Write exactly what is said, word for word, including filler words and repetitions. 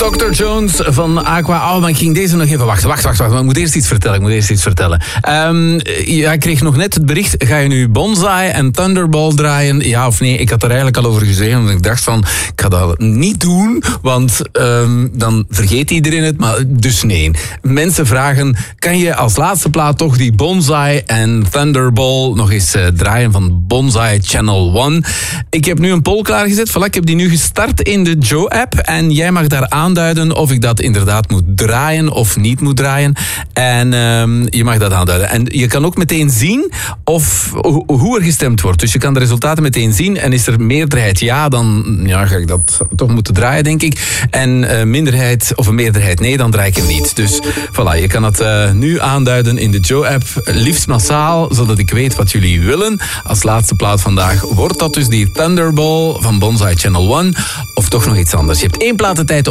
dokter Jones van Aqua. Oh, maar ik ging deze nog even wachten. Wacht, wacht, wacht. Ik moet eerst iets vertellen. Ik moet eerst iets vertellen. Um, ja, ik kreeg nog net het bericht. Ga je nu Bonsai en Thunderball draaien? Ja of nee? Ik had er eigenlijk al over gezegd. Want ik dacht van, ik ga dat niet doen. Want um, dan vergeet iedereen het. Maar dus nee. Mensen vragen, kan je als laatste plaat toch die Bonsai en Thunderball nog eens uh, draaien van Bonsai Channel one? Ik heb nu een poll klaargezet. Voilà, ik heb die nu gestart in de Joe-app. En jij mag daar aanduiden of ik dat inderdaad moet draaien of niet moet draaien. En um, je mag dat aanduiden. En je kan ook meteen zien of ho- hoe er gestemd wordt. Dus je kan de resultaten meteen zien. En is er meerderheid ja, dan ja, ga ik dat toch moeten draaien, denk ik. En uh, minderheid of een meerderheid nee, dan draai ik hem niet. Dus voilà, je kan het uh, nu aanduiden in de Joe-app. Liefst massaal, zodat ik weet wat jullie willen. Als laatste plaat vandaag wordt dat dus die Thunderball van Bonsai Channel one. Of toch nog iets anders. Je hebt één plaat de tijd om